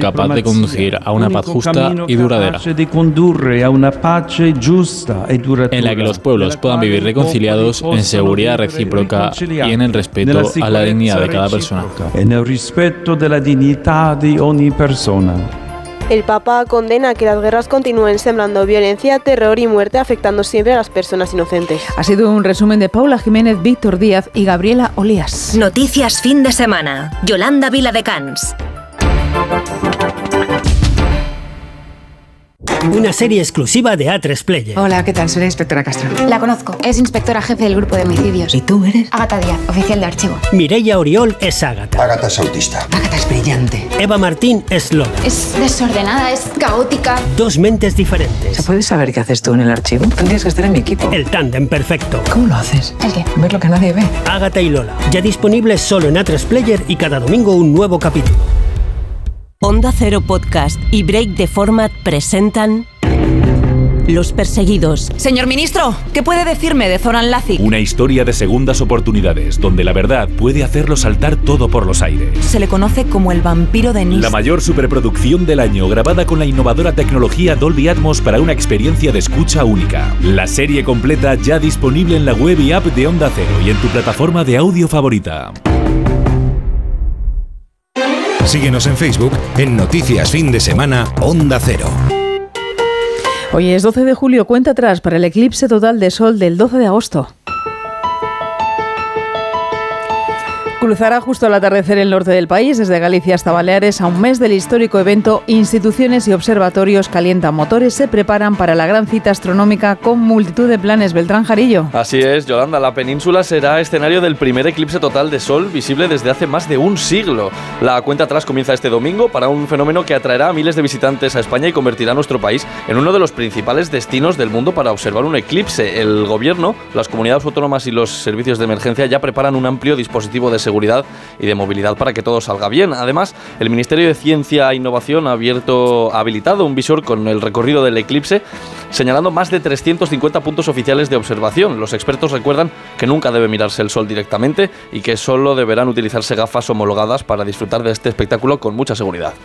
capaz de conducir a una paz justa y duradera, en la que los pueblos puedan vivir reconciliados en seguridad recíproca y en el respeto a la dignidad de cada persona. El Papa condena que las guerras continúen sembrando violencia, terror y muerte, afectando siempre a las personas inocentes. Ha sido un resumen de Paula Jiménez, Víctor Díaz y Gabriela Olías. Noticias fin de semana. Yolanda Viladecans. Una serie exclusiva de A3 Player. Hola, ¿qué tal? Soy la inspectora Castro. La conozco. Es inspectora jefe del grupo de homicidios. ¿Y tú eres? Ágata Díaz, oficial de archivo. Mireia Oriol es Ágata. Ágata es autista. Ágata es brillante. Eva Martín es Lola. Es desordenada, es caótica. Dos mentes diferentes. ¿Se puede saber qué haces tú en el archivo? Tendrías que estar en mi equipo. El tándem perfecto. ¿Cómo lo haces? ¿El qué? Ver lo que nadie ve. Ágata y Lola. Ya disponibles solo en A3 Player y cada domingo un nuevo capítulo. Onda Cero Podcast y Break the Format presentan Los Perseguidos. Señor ministro, ¿qué puede decirme de Zoran Lazic? Una historia de segundas oportunidades, donde la verdad puede hacerlo saltar todo por los aires. Se le conoce como el vampiro de Nice. La mayor superproducción del año, grabada con la innovadora tecnología Dolby Atmos para una experiencia de escucha única. La serie completa ya disponible en la web y app de Onda Cero y en tu plataforma de audio favorita. Síguenos en Facebook en Noticias Fin de Semana Onda Cero. Hoy es 12 de julio, cuenta atrás para el eclipse total de sol del 12 de agosto. Cruzará justo al atardecer el norte del país, desde Galicia hasta Baleares, a un mes del histórico evento. Instituciones y observatorios calientan motores, se preparan para la gran cita astronómica con multitud de planes. Beltrán Jarillo. Así es, Yolanda, la península será escenario del primer eclipse total de sol visible desde hace más de un siglo. La cuenta atrás comienza este domingo para un fenómeno que atraerá a miles de visitantes a España y convertirá a nuestro país en uno de los principales destinos del mundo para observar un eclipse. El gobierno, las comunidades autónomas y los servicios de emergencia ya preparan un amplio dispositivo de seguridad y de movilidad para que todo salga bien. Además, el Ministerio de Ciencia e Innovación ha habilitado un visor con el recorrido del eclipse, señalando más de 350 puntos oficiales de observación. Los expertos recuerdan que nunca debe mirarse el sol directamente y que solo deberán utilizarse gafas homologadas para disfrutar de este espectáculo con mucha seguridad.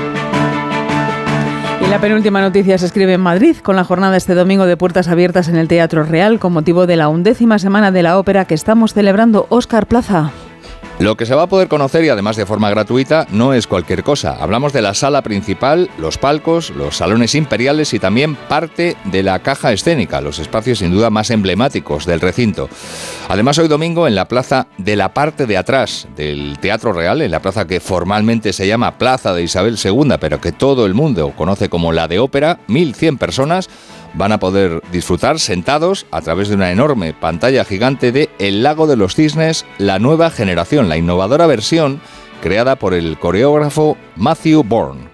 Y la penúltima noticia se escribe en Madrid, con la jornada este domingo de puertas abiertas en el Teatro Real con motivo de la 11ª semana de la ópera que estamos celebrando. Óscar Plaza. Lo que se va a poder conocer, y además de forma gratuita, no es cualquier cosa. Hablamos de la sala principal, los palcos, los salones imperiales y también parte de la caja escénica, los espacios sin duda más emblemáticos del recinto. Además, hoy domingo, en la plaza de la parte de atrás del Teatro Real, en la plaza que formalmente se llama Plaza de Isabel II, pero que todo el mundo conoce como la de Ópera, 1.100 personas van a poder disfrutar sentados a través de una enorme pantalla gigante de El Lago de los Cisnes, la nueva generación, la innovadora versión creada por el coreógrafo Matthew Bourne.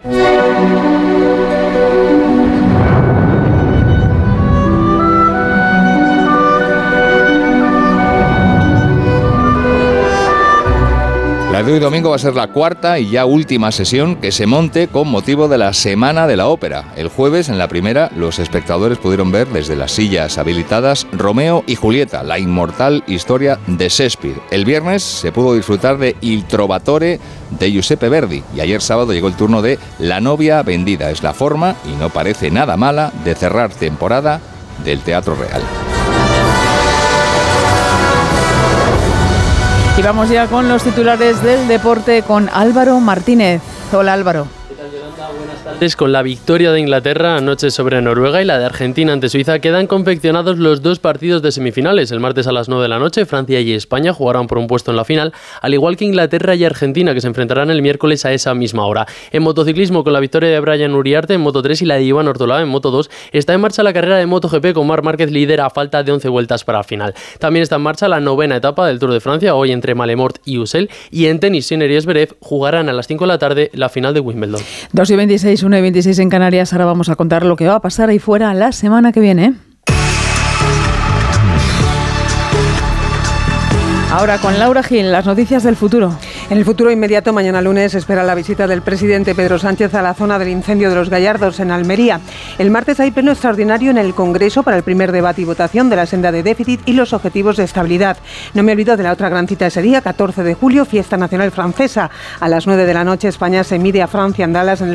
La de hoy domingo va a ser la cuarta y ya última sesión que se monte con motivo de la Semana de la Ópera. El jueves, en la primera, los espectadores pudieron ver desde las sillas habilitadas Romeo y Julieta, la inmortal historia de Shakespeare. El viernes se pudo disfrutar de Il Trovatore de Giuseppe Verdi y ayer sábado llegó el turno de La novia vendida. Es la forma, y no parece nada mala, de cerrar temporada del Teatro Real. Y vamos ya con los titulares del deporte con Álvaro Martínez. Hola, Álvaro. Con la victoria de Inglaterra anoche sobre Noruega y la de Argentina ante Suiza quedan confeccionados los dos partidos de semifinales. El martes a las 9 de la noche Francia y España jugarán por un puesto en la final, al igual que Inglaterra y Argentina, que se enfrentarán el miércoles a esa misma hora. En motociclismo, con la victoria de Brian Uriarte en Moto 3 y la de Iván Ortolá en Moto 2, está en marcha la carrera de MotoGP con Marc Márquez líder a falta de 11 vueltas para el final. También está en marcha la 9ª etapa del Tour de Francia, hoy entre Malemort y Ussel, y en tenis Sinner y Zverev jugarán a las 5 de la tarde la final de Wimbledon. 2:26, 1:26 en Canarias. Ahora vamos a contar lo que va a pasar ahí fuera la semana que viene. Ahora con Laura Gil, las noticias del futuro. En el futuro inmediato, mañana lunes, se espera la visita del presidente Pedro Sánchez a la zona del incendio de Los Gallardos, en Almería. El martes hay pleno extraordinario en el Congreso para el primer debate y votación de la senda de déficit y los objetivos de estabilidad. No me olvido de la otra gran cita ese día, 14 de julio, fiesta nacional francesa. A las 9 de la noche, España se mide a Francia en Dallas en el